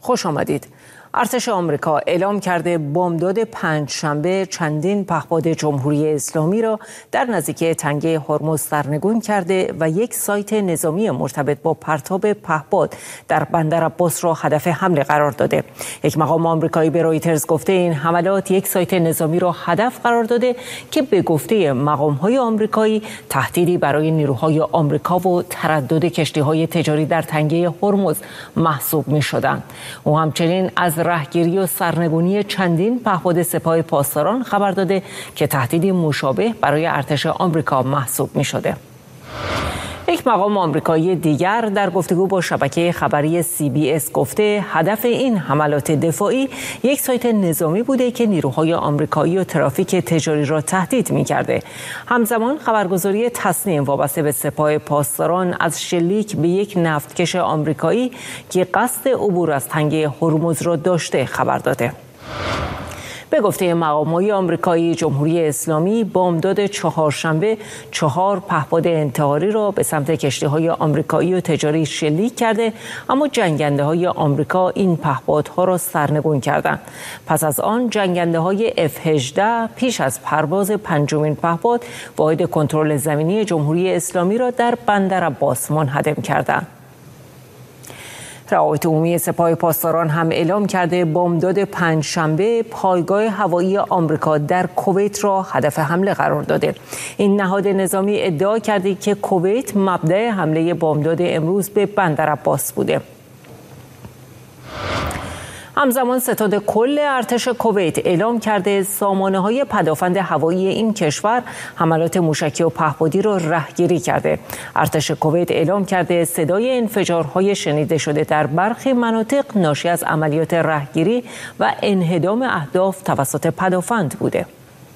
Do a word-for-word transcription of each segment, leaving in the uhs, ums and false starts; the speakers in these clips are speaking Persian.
خوش آمدید. ارتش آمریکا اعلام کرده بامداد پنجشنبه چندین پهپاد جمهوری اسلامی را در نزدیکی تنگه هرمز سرنگون کرده و یک سایت نظامی مرتبط با پرتاب پهپاد در بندر عباس را هدف حمله قرار داده. یک مقام آمریکایی به رویترز گفته این حملات یک سایت نظامی را هدف قرار داده که به گفته مقام‌های آمریکایی تهدیدی برای نیروهای آمریکا و تردد کشتی‌های تجاری در تنگه هرمز محسوب می‌شدند. او همچنین از رهگیری و سرنگونی چندین پهپاد سپاه پاسداران خبر داده که تهدیدی مشابه برای ارتش آمریکا محسوب می شده. یک مقام آمریکایی دیگر در گفتگو با شبکه خبری سی بی اس گفته هدف این حملات دفاعی یک سایت نظامی بوده که نیروهای آمریکایی و ترافیک تجاری را تهدید می‌کرده. همزمان خبرگزاری تصنیم وابسته به سپاه پاسداران از شلیک به یک نفتکش آمریکایی که قصد عبور از تنگه هرمز را داشته خبر داده. به گفته مقام‌های آمریکایی، جمهوری اسلامی بامداد چهارشنبه چهار پهپاد انتحاری را به سمت کشتی‌های آمریکایی و تجاری شلیک کرده، اما جنگنده‌های آمریکا این پهپادها را سرنگون کردند. پس از آن جنگنده‌های اف هجده پیش از پرواز پنجمین پهپاد واحد کنترل زمینی جمهوری اسلامی را در بندر عباس منهدم کردند. روابط عمومی سپاه پاسداران هم اعلام کرده بامداد پنجشنبه پایگاه هوایی آمریکا در کویت را هدف حمله قرار داده. این نهاد نظامی ادعا کرده که کویت مبدأ حمله بامداد امروز به بندر عباس بوده. همزمان ستاد کل ارتش کویت اعلام کرده سامانه‌های پدافند هوایی این کشور حملات موشکی و پهپادی را رهگیری کرده. ارتش کویت اعلام کرده صدای انفجارهای شنیده شده در برخی مناطق ناشی از عملیات رهگیری و انهدام اهداف توسط پدافند بوده.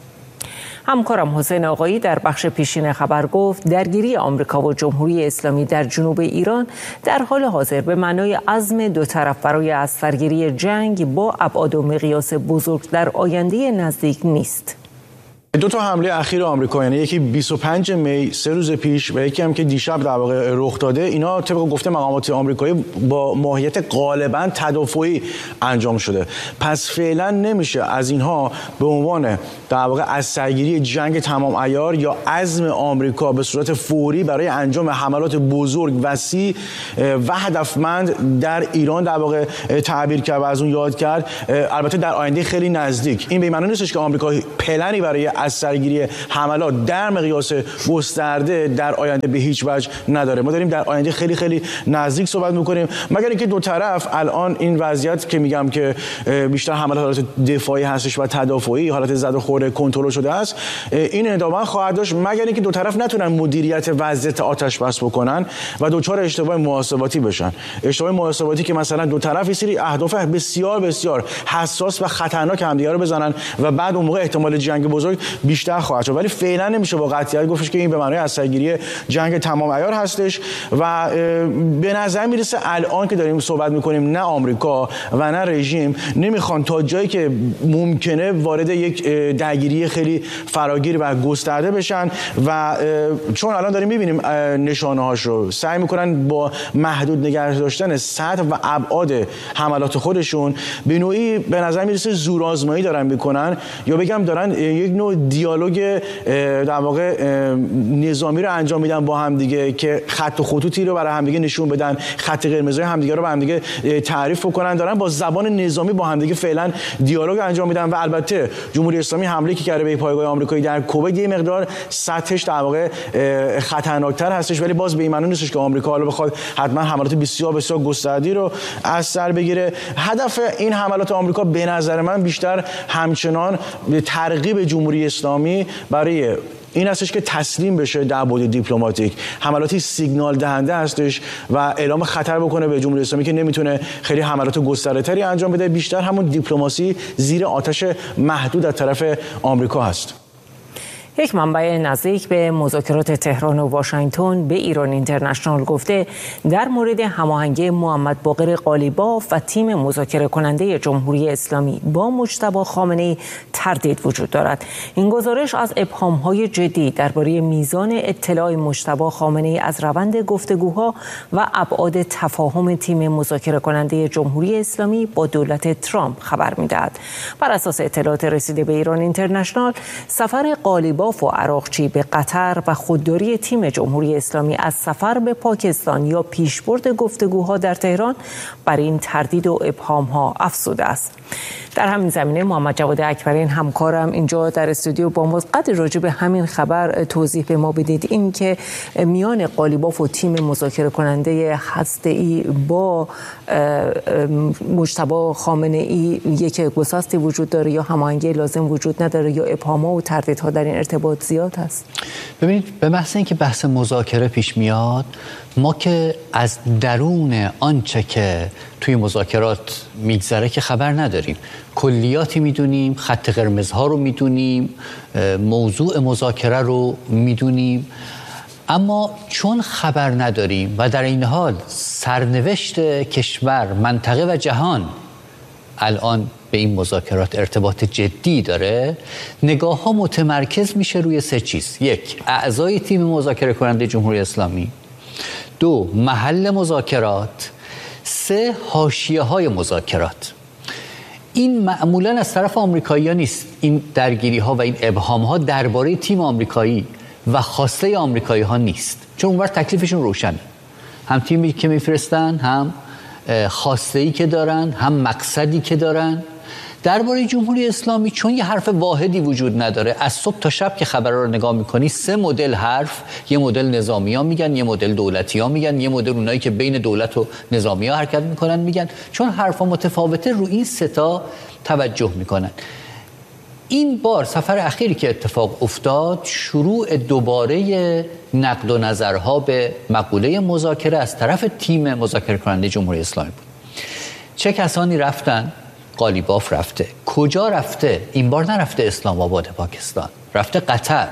همکارم حسین آقایی در بخش پیشین خبر گفت درگیری آمریکا و جمهوری اسلامی در جنوب ایران در حال حاضر به معنای عزم دو طرف برای از سرگیری جنگ با ابعاد و مقیاس بزرگ در آینده نزدیک نیست. دو تا حمله اخیر آمریکا، یعنی یکی بیست و پنج می سه روز پیش و یکی هم که دیشب در واقع رخ داده، اینا طبق گفته مقامات آمریکایی با ماهیت غالبا تدافعی انجام شده. پس فعلا نمیشه از اینها به عنوان در واقع از سرگیری جنگ تمام عیار یا عزم آمریکا به صورت فوری برای انجام حملات بزرگ وسیع و هدفمند در ایران در واقع تعبیر کرد و از اون یاد کرد. البته در آینده خیلی نزدیک این به معنی نیستش که آمریکا پلنی برای از سرگیری حملات در مقیاس گسترده در آینده به هیچ وجه نداره. ما داریم در آینده خیلی خیلی نزدیک صحبت می‌کنیم، مگر اینکه دو طرف الان این وضعیت که میگم که بیشتر حملات حالت دفاعی هستش و تدافعی، حالت زد و خورد کنترل شده است، این ادامه خواهد داشت مگر اینکه دو طرف نتونن مدیریت وضعیت آتش بس بکنن و دوچار اشتباه محاسباتی بشن. اشتباه محاسباتی که مثلا دو طرف سری اهداف بسیار بسیار حساس و خطرناک همدیگه رو بزنن و بعد اون موقع احتمال جنگ بزرگ بیشتر خواهد شد. ولی فعلا نمیشه با قطعیت گفتش که این به معنای از سرگیری جنگ تمام عیار هستش و به نظر میرسه الان که داریم صحبت میکنیم نه آمریکا و نه رژیم نمیخوان تا جایی که ممکنه وارد یک درگیری خیلی فراگیر و گسترده بشن و چون الان داریم میبینیم نشانه هاش رو سعی میکنن با محدود نگه داشتن سطح و ابعاد حملات خودشون به نوعی به نظر میرسه زورآزمایی دارن میکنن یا بگم دارن یک نوع دیالوگ در واقع نظامی رو انجام میدن با هم دیگه که خط و خطوطی رو برای هم دیگه نشون بدن، خط قرمزای هم دیگه رو با هم دیگه تعریف کنن، دارن با زبان نظامی با هم دیگه فعلا دیالوگ انجام میدن. و البته جمهوری اسلامی حمله که کرده به پایگاه آمریکایی در کویت یه مقدار سطحش در واقع خطرناکتر هستش، ولی باز به این معنی نیستش که آمریکا حالا بخواد حتما حملات بسیار بسیار گسترده‌ای رو از سر بگیره. هدف این حملات آمریکا به نظر من بیشتر همچنان ترغیب جمهوری اسلامی برای این هستش که تسلیم بشه در بعد دیپلماتیک. حملاتی سیگنال دهنده هستش و اعلام خطر بکنه به جمهوری اسلامی که نمیتونه خیلی حملات گسترده‌تری انجام بده، بیشتر همون دیپلماسی زیر آتش محدود از طرف آمریکا هست. یک منبع نزدیک به مذاکرات تهران و واشنگتن به ایران اینترنشنال گفته در مورد هماهنگی محمد باقر قالیباف و تیم مذاکره کننده جمهوری اسلامی با مجتبی خامنه‌ای تردید وجود دارد. این گزارش از ابهام‌های جدی درباره میزان اطلاع مجتبی خامنه‌ای از روند گفتگوها و ابعاد تفاهم تیم مذاکره کننده جمهوری اسلامی با دولت ترامپ خبر می‌دهد. بر اساس اطلاعات رسیده به ایران اینترنشنال، سفر قالیباف و عراقچی به قطر و خودداری تیم جمهوری اسلامی از سفر به پاکستان یا پیشبرد گفتگوها در تهران بر این تردید و ابهام‌ها افزوده است. در همین زمینه محمد جواد اکبرین همکارم اینجا در استودیو با ماست. قدر راجع به همین خبر توضیح به ما بدید، این که میان قالیباف و تیم مذاکره کننده هسته‌ای با مجتبی خامنه‌ای یک گسستی وجود داره یا هماهنگی لازم وجود نداره یا ابهام‌ها و تردیدها در این ارتباط زیاد هست؟ ببینید، به محض اینکه بحث مذاکره پیش میاد، ما که از درون آنچه که توی مذاکرات میگذره که خبر نداریم. کلیاتی میدونیم، خط قرمزها رو میدونیم، موضوع مذاکره رو میدونیم، اما چون خبر نداریم و در این حال سرنوشت کشور، منطقه و جهان الان به این مذاکرات ارتباط جدی داره، نگاه ها متمرکز میشه روی سه چیز: یک، اعضای تیم مذاکره کننده جمهوری اسلامی; دو، محل مذاکرات; سه، حاشیه های مذاکرات. این معمولا از طرف آمریکایی‌ها نیست. این درگیری ها و این ابهام ها درباره تیم آمریکایی و خواسته آمریکایی ها نیست، چون اونور تکلیفشون روشنه. هم تیمی که میفرستن، هم خواسته‌ای که دارن، هم مقصدی که دارن. درباره جمهوری اسلامی چون یه حرف واحدی وجود نداره، از صبح تا شب که خبرها رو نگاه میکنی سه مدل حرف، یه مدل نظامی ها میگن، یه مدل دولتی ها میگن، یه مدل اونایی که بین دولت و نظامی ها حرکت میکنن میگن. چون حرفا متفاوته، رو این سه تا توجه میکنن. این بار سفر اخیری که اتفاق افتاد، شروع دوباره نقد و نظرها به مقوله مذاکره از طرف تیم مذاکره کننده جمهوری اسلامی بود. چه کسانی رفتن؟ قالیباف رفته. کجا رفته؟ این بار نرفته اسلام آباد پاکستان، رفته قطر.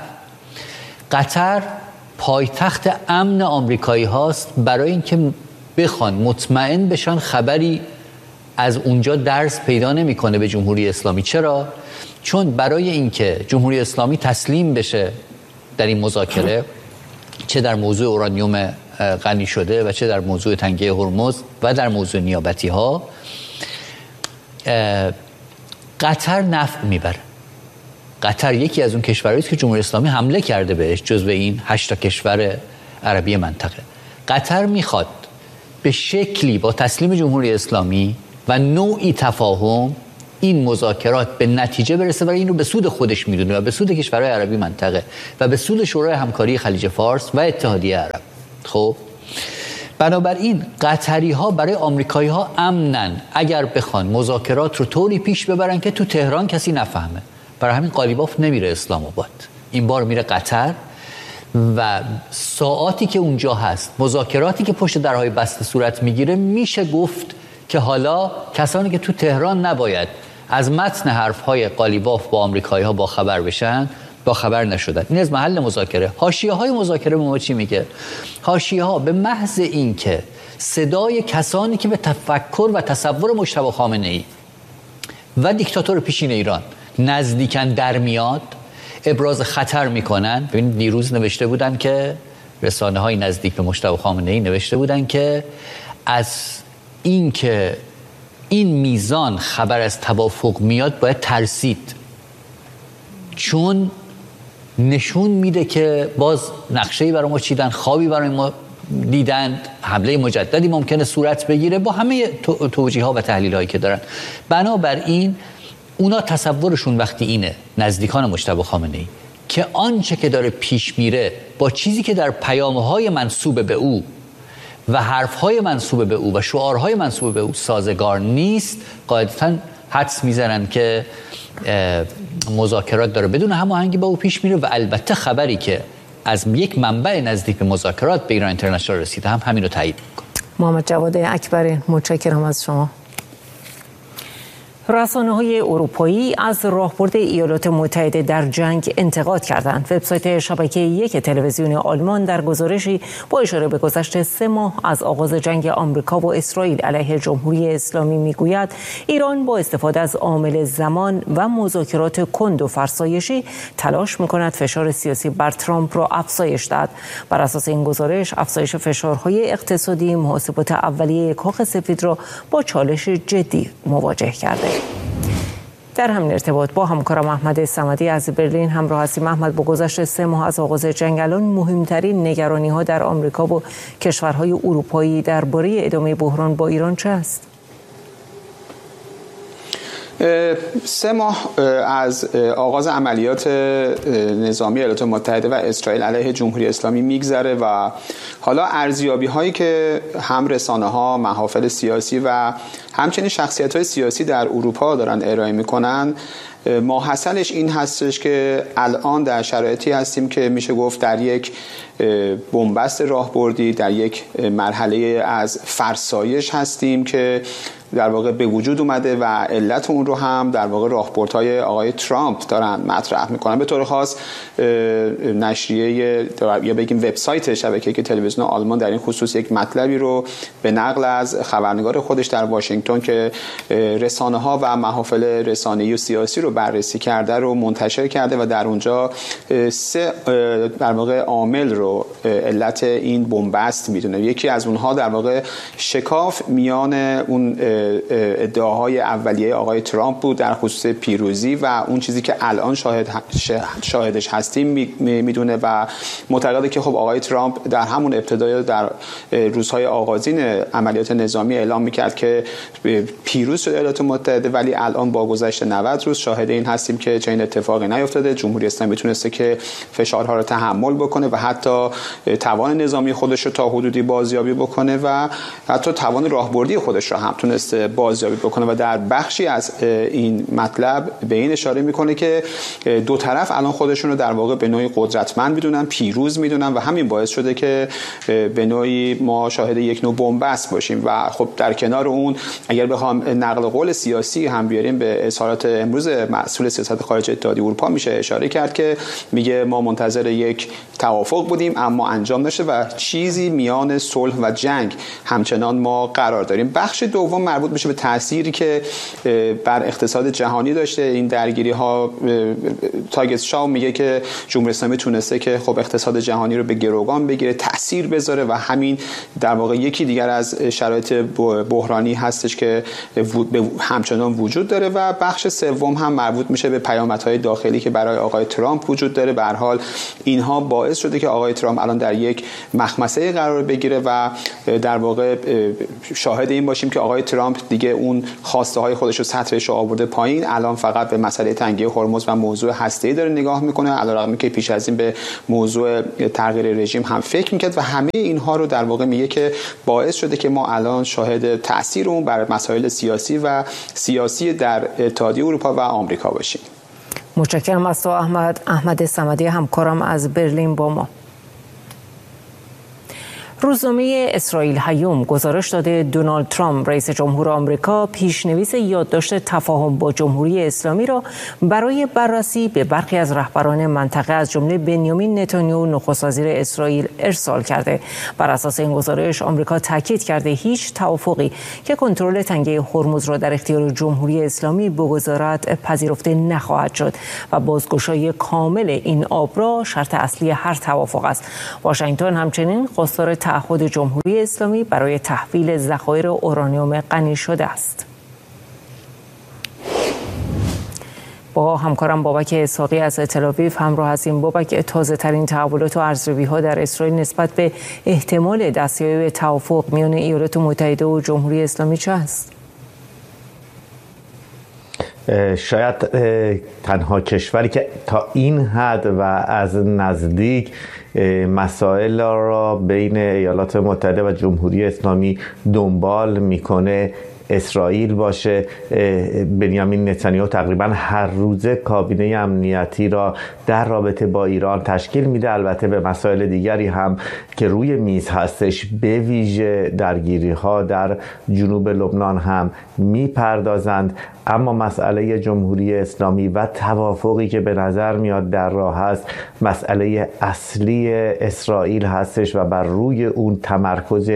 قطر پایتخت امن آمریکایی هاست، برای اینکه بخوان مطمئن بشن خبری از اونجا درس پیدا نمیکنه به جمهوری اسلامی. چرا؟ چون برای اینکه جمهوری اسلامی تسلیم بشه در این مذاکره، چه در موضوع اورانیوم غنی شده و چه در موضوع تنگه هرمز و در موضوع نیابتی ها، قطر نفع میبره. قطر یکی از اون کشورهایی است که جمهوری اسلامی حمله کرده بهش، جزو این هشت کشور عربی منطقه. قطر میخواد به شکلی با تسلیم جمهوری اسلامی و نوعی تفاهم این مذاکرات به نتیجه برسه، برای این رو به سود خودش میدونه و به سود کشورهای عربی منطقه و به سود شورای همکاری خلیج فارس و اتحادیه عرب. خب بنابراین قطری ها برای آمریکایی ها امنن اگر بخوان مذاکرات رو طوری پیش ببرن که تو تهران کسی نفهمه. برای همین قالیباف نمیره اسلام آباد، این بار میره قطر و ساعاتی که اونجا هست، مذاکراتی که پشت درهای بسته صورت میگیره، میشه گفت که حالا کسانی که تو تهران نباید از متن حرفهای قالیباف با آمریکایی ها با خبر بشن، با خبر نشدن. این از محل مذاکره. حاشیه های مذاکره به ما چی میگه؟ حاشیه ها به محض این که صدای کسانی که به تفکر و تصور مجتبی خامنه‌ای و دیکتاتور پیشین ایران نزدیکن در میاد، ابراز خطر میکنن. ببینید دیروز نوشته بودن که رسانه های نزدیک به مجتبی خامنه‌ای نوشته بودن که از این که این میزان خبر از توافق میاد باید ترسید، چون نشون میده که باز نقشه‌ای برای ما چیدن، خوابی برای ما دیدند، حمله مجددی ممکنه صورت بگیره، با همه توجیه‌ها و تحلیل‌هایی که دارن. بنابراین اونا تصورشون وقتی اینه، نزدیکان مجتبی خامنه‌ای، که آنچه که داره پیش میره با چیزی که در پیام‌های منسوب به او و حرف‌های منسوب به او و شعارهای منسوب به او سازگار نیست، قاعدتاً حدس میزنن که مذاکرات داره بدون هماهنگی با او پیش میره. و البته خبری که از یک منبع نزدیک به مذاکرات به ایران اینترنشنال رسیده هم همین رو تایید میکنه. محمد جواد اکبرین، متشکرم از شما. رسانه‌های اروپایی از راهبرد ایالات متحده در جنگ انتقاد کردند. وبسایت شبکه یک تلویزیون آلمان در گزارشی با اشاره به گذشت سه ماه از آغاز جنگ آمریکا و اسرائیل علیه جمهوری اسلامی میگوید ایران با استفاده از عامل زمان و مذاکرات کند و فرسایشی تلاش می‌کند فشار سیاسی بر ترامپ را افزایش دهد. بر اساس این گزارش افزایش فشارهای اقتصادی محاسبات اولیه کاخ سفید را با چالش جدی مواجه کرده. در همین ارتباط با همکارم احمد صمدی از برلین همراه هستیم. احمد، با گذشت سه ماه از آغاز جنگ الان مهمترین نگرانی‌ها در آمریکا و کشورهای اروپایی درباره ادامه بحران با ایران چه است؟ سه ماه از آغاز عملیات نظامی ایالات متحده و اسرائیل علیه جمهوری اسلامی میگذره و حالا ارزیابی هایی که هم رسانه ها، محافل سیاسی و همچنین شخصیت های سیاسی در اروپا دارن ارائه میکنن، ماحصلش این هستش که الان در شرایطی هستیم که میشه گفت در یک بنبست راهبردی، در یک مرحله از فرسایش هستیم که در واقع به وجود اومده و علت اون رو هم در واقع راهبردهای آقای ترامپ دارن مطرح میکنن. به طور خاص نشریه یا بگیم وبسایت شبکه که تلویزیون آلمان در این خصوص یک مطلبی رو به نقل از خبرنگار خودش در واشنگتن که رسانه ها و محافل رسانه‌ای و سیاسی رو بررسی کرده رو منتشر کرده و در اونجا سه در واقع عامل رو علت این بنبست میدونه. یکی از اونها در واقع شکاف میان اون ادعاهای اولیه آقای ترامپ بود در خصوص پیروزی و اون چیزی که الان شاهد شاهدش هستیم میدونه و معتقده که خب آقای ترامپ در همون ابتدای در روزهای آغازین عملیات نظامی اعلام میکرد که پیروز شده ایالات متحده، ولی الان با گذشت نود روز شاهد این هستیم که چنین اتفاقی نیفتاده. جمهوری اسلامی تونسته که فشارها رو تحمل بکنه و حتی توان نظامی خودش رو تا حدودی بازیابی بکنه و حتی توان راهبردی خودش رو هم تونسته بازیابی بکنه و در بخشی از این مطلب به این اشاره میکنه که دو طرف الان خودشون رو در واقع به نوعی قدرتمند میدونن، پیروز میدونن و همین باعث شده که به نوعی ما شاهد یک نوع بنبست باشیم. و خب در کنار اون اگر بخوام نقل قول سیاسی هم بیاریم به اظهارات امروز مسئول سیاست خارجی اتحادیه اروپا میشه اشاره کرد که میگه ما منتظر یک توافق بودیم اما انجام نشد و چیزی میان صلح و جنگ همچنان ما قرار داریم. بخش دوم مربوط میشه به تأثیری که بر اقتصاد جهانی داشته این درگیری ها. تاگت شاو میگه که جمهوری اسلامی تونسته که خب اقتصاد جهانی رو به گروگان بگیره، تأثیر بذاره و همین در واقع یکی دیگر از شرایط بحرانی هستش که همچنان وجود داره. و بخش سوم هم مربوط میشه به پیامدهای داخلی که برای آقای ترامپ وجود داره. به هر حال اینها باعث شده که آقای ترامپ الان در یک مخمسه قرار بگیره و در واقع شاهد این باشیم که آقای ترامپ دیگه اون خواسته های خودش رو سطحش رو آورده پایین. الان فقط به مسئله تنگی هرمز و موضوع هسته‌ای داره نگاه میکنه، علیرغم که پیش از این به موضوع تغییر رژیم هم فکر میکرد و همه اینها رو در واقع میگه که باعث شده که ما الان شاهد تاثیر اون بر مسائل سیاسی و سیاسی در اتحادیه اروپا و آمریکا باشیم. متشکرم از تو احمد. احمد صمدی همکارم از برلین با ما. روزنامه اسرائیل هیوم گزارش داده دونالد ترامپ رئیس جمهور آمریکا پیشنویس یادداشت تفاهم با جمهوری اسلامی را برای بررسی به برخی از رهبران منطقه از جمله بنیامین نتانیاهو نخست وزیر اسرائیل ارسال کرده. بر اساس این گزارش آمریکا تاکید کرده هیچ توافقی که کنترل تنگه هرمز را در اختیار جمهوری اسلامی بگذارد پذیرفته نخواهد شد و بازگشایی کامل این آب را شرط اصلی هر توافق است. واشنگتن همچنین خواستار تعهد جمهوری اسلامی برای تحویل ذخایر اورانیوم غنی شده است. با همکارم بابک اسحاقی از تل‌آویو همراه هستیم. بابک، تازه ترین تحولات و ارزیابی ها در اسرائیل نسبت به احتمال دستیابی به توافق میان ایالات متحده و جمهوری اسلامی چه است؟ شاید تنها کشوری که تا این حد و از نزدیک مسائل را بین ایالات متحده و جمهوری اسلامی دنبال میکنه اسرائیل باشه. بنیامین نتانیاهو تقریبا هر روز کابینه امنیتی را در رابطه با ایران تشکیل میده، البته به مسائل دیگری هم که روی میز هستش، به ویژه درگیری ها در جنوب لبنان هم میپردازند. اما مسئله جمهوری اسلامی و توافقی که به نظر میاد در راه هست مسئله اصلی اسرائیل هستش و بر روی اون تمرکز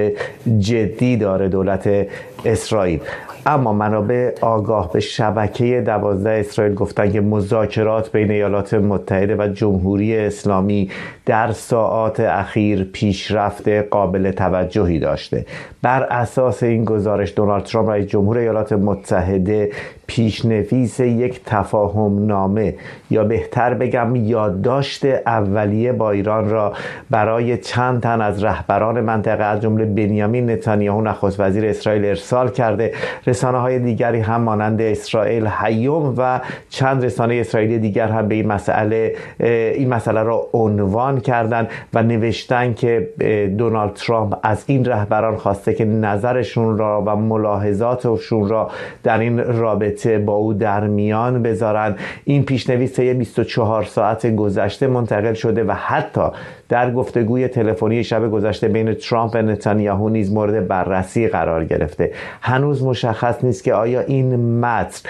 جدی داره دولت اسرائیل. اما منابع آگاه به شبکه دوازده اسرائیل گفتن که مذاکرات بین ایالات متحده و جمهوری اسلامی در ساعات اخیر پیشرفت قابل توجهی داشته. بر اساس این گزارش دونالد ترامپ رئیس جمهور ایالات متحده پیشنویس یک تفاهم نامه یا بهتر بگم یادداشت اولیه با ایران را برای چند تن از رهبران منطقه از جمله بنیامین نتانیاهو نخست وزیر اسرائیل ارسال کرده. رسانه‌های دیگری هم مانند اسرائیل هیوم و چند رسانه اسرائیلی دیگر هم به این مسئله این مسئله را عنوان کردند و نوشتن که دونالد ترامپ از این رهبران خواسته که نظرشون را و ملاحظاتشون را در این رابطه با او در میان بذارن. این پیشنویس طی بیست و چهار ساعت گذشته منتقل شده و حتی در گفتگوی تلفنی شب گذشته بین ترامپ و نتانیاهو نیز مورد بررسی قرار گرفته. هنوز مشخص نیست که آیا این متن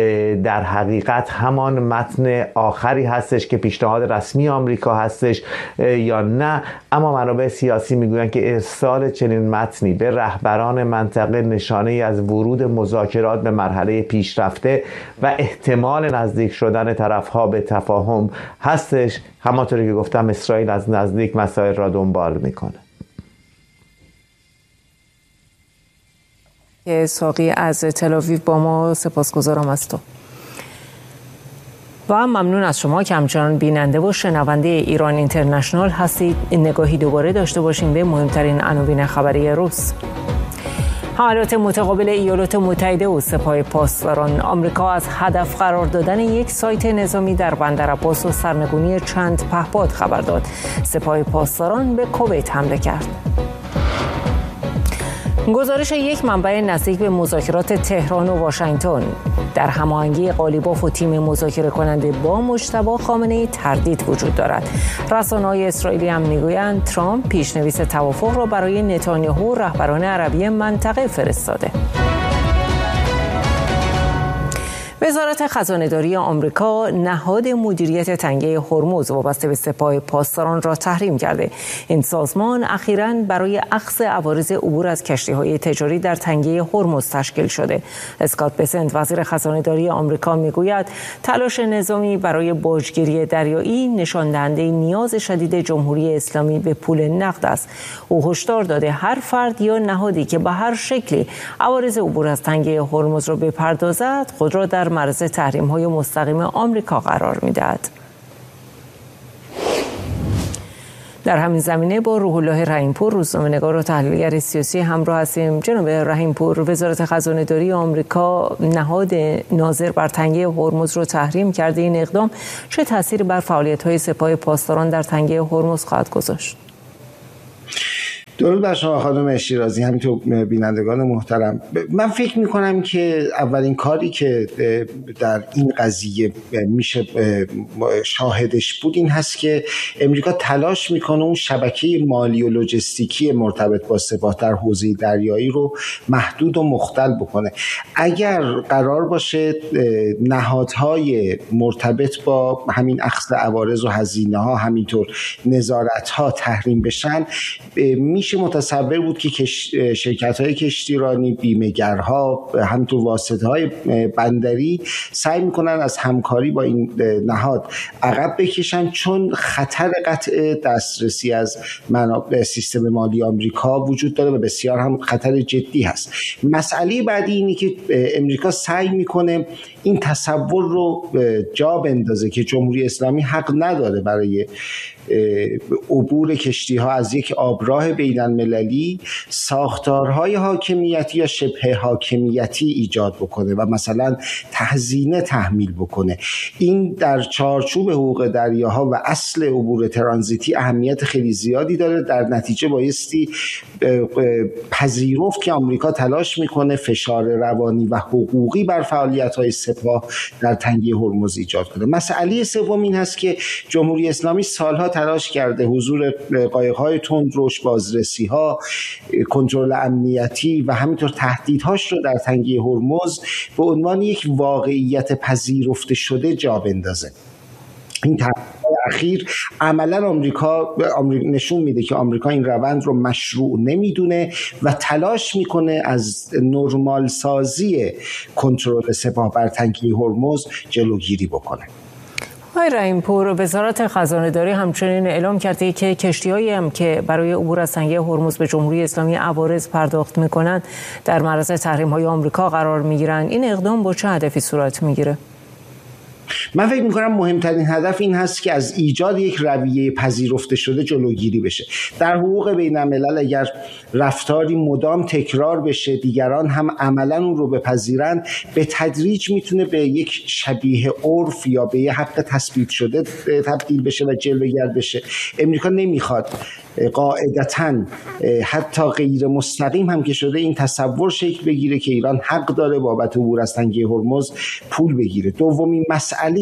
در حقیقت همان متن آخری هستش که پیشنهاد رسمی آمریکا هستش یا نه، اما منابع سیاسی میگویند که ارسال چنین متنی به رهبران منطقه نشانه ای از ورود مذاکرات به مرحله پیشرفته و احتمال نزدیک شدن طرفها به تفاهم هستش. همانطوری که گفتم اسرائیل از نزدیک مسائل را دنبال میکنه. ساقی از تل‌آویو با ما، سپاسگزارم از تو و ممنون از شما که همچنان بیننده و شنونده ایران اینترنشنال هستید. نگاهی دوباره داشته باشیم به مهمترین عناوین خبری روز. حملات متقابل ایالات متحده و سپاه پاسداران. آمریکا از هدف قرار دادن یک سایت نظامی در بندرعباس و سرنگونی چند پهپاد خبر داد. سپاه پاسداران به کویت حمله کرد. گزارش یک منبع نزدیک به مذاکرات تهران و واشنگتن. در هماهنگی قالیباف و تیم مذاکره کننده با مجتبی خامنه‌ای تردید وجود دارد. رسانه‌های اسرائیلی هم میگویند ترامپ پیشنویس توافق را برای نتانیاهو و رهبران عربی منطقه فرستاده. وزارت خزانه‌داری آمریکا نهاد مدیریت تنگه هرمز وابسته به سپاه پاسداران را تحریم کرده. این سازمان اخیراً برای اخذ عوارض عبور از کشتی‌های تجاری در تنگه هرمز تشکیل شده. اسکات بسنت وزیر خزانه‌داری آمریکا میگوید تلاش نظامی برای باجگیری دریایی نشان دهنده نیاز شدید جمهوری اسلامی به پول نقد است. او هشدار داده هر فرد یا نهادی که به هر شکلی عوارض عبور از تنگه هرمز را بپردازد خود را در معرض تحریم‌های مستقیم آمریکا قرار می‌دهد. در همین زمینه با روح الله رحیم‌پور روزنامه‌نگار و تحلیلگر سیاسی همراه هستیم. جناب رحیم‌پور، وزارت خزانه‌داری آمریکا نهاد ناظر بر تنگه هرمز را تحریم کرده. این اقدام چه تأثیری بر فعالیت‌های سپاه پاسداران در تنگه هرمز خواهد گذاشت؟ درود بر شما خانم شیرازی، همینطور بینندگان محترم. من فکر میکنم که اولین کاری که در این قضیه میشه شاهدش بود این هست که امریکا تلاش میکنه اون شبکه مالی و لوجستیکی مرتبط با سپاه در حوزه دریایی رو محدود و مختل بکنه. اگر قرار باشه نهادهای مرتبط با همین اخذ عوارض و هزینه ها همینطور نظارت ها تحریم بشن، میشه متصور بود که شرکت‌های کشتیرانی، بیمه‌گرها، همینطور واسطه‌های بندری سعی می‌کنن از همکاری با این نهاد عقب بکشن، چون خطر قطع دسترسی از منابع سیستم مالی آمریکا وجود داره و بسیار هم خطر جدی هست. مسئله بعدی اینه که امریکا سعی می‌کنه این تصور رو جا بندازه که جمهوری اسلامی حق نداره برای عبور کشتی ها از یک آبراه بین المللی ساختارهای حاکمیتی یا شبه حاکمیتی ایجاد بکنه و مثلا تهزینه تحمیل بکنه. این در چارچوب حقوق دریاها و اصل عبور ترانزیتی اهمیت خیلی زیادی داره. در نتیجه بایستی پذیرفت که آمریکا تلاش میکنه فشار روانی و حقوقی بر فعالیت‌های سپاه در تنگه هرمز ایجاد کنه. مسئله سوم این هست که جمهوری اسلامی سالها تلاش کرده حضور قایق‌های تندروش، بازرسی‌ها، کنترل امنیتی و همینطور تهدیدهاش رو در تنگه هرمز به عنوان یک واقعیت پذیرفته شده جا بندازه. این تحقیقات اخیر عملا آمریکا نشون میده که آمریکا این روند رو مشروع نمیدونه و تلاش میکنه از نرمال سازی کنترل سپاه بر تنگه هرمز جلوگیری بکنه. آقای رحیم‌پور، وزارت خزانه‌داری همچنین اعلام کرده که کشتی‌هایی هم که برای عبور از تنگه هرمز به جمهوری اسلامی عوارض پرداخت می‌کنند در معرض تحریم‌های آمریکا قرار می‌گیرند. این اقدام با چه هدفی صورت می‌گیره؟ من فکر میکنم مهمترین هدف این هست که از ایجاد یک رویه پذیرفته شده جلوگیری بشه. در حقوق بین الملل اگر رفتاری مدام تکرار بشه، دیگران هم عملاً اون رو بپذیرن، به تدریج میتونه به یک شبیه عرف یا به یک حق تثبیت شده تبدیل بشه و جلوگر بشه. امریکا نمیخواد قاعدتاً حتی غیر مستقیم هم که شده این تصور شکل بگیره که ایران حق داره بابت عبور از تنگه هرمز پول بگیره. دومین مسئله